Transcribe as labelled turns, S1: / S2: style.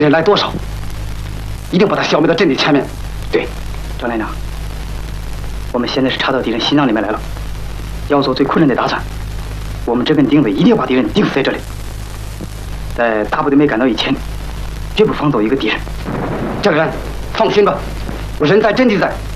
S1: 人来多少，一定把他消灭到阵地前面。对，
S2: 张连长，我们现在是插到敌人心脏里面来了，要做最困难的打算。我们这根定位一定要把敌人定死在这里，在大部队没赶到以前，绝不放走一个敌人。
S1: 将军，放心吧，我人在阵地在。